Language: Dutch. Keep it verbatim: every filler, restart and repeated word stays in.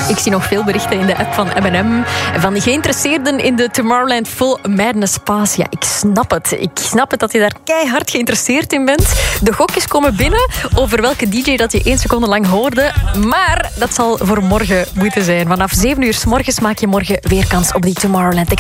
Ik zie nog veel berichten in de app van M en M van die geïnteresseerden in de Tomorrowland Full Madness Pass. Ja, ik snap het. Ik snap het dat je daar keihard geïnteresseerd in bent. De gokjes komen binnen over welke D J dat je één seconde lang hoorde. Maar dat zal voor morgen moeten zijn. Vanaf zeven uur 's morgens maak je morgen weer kans op die Tomorrowland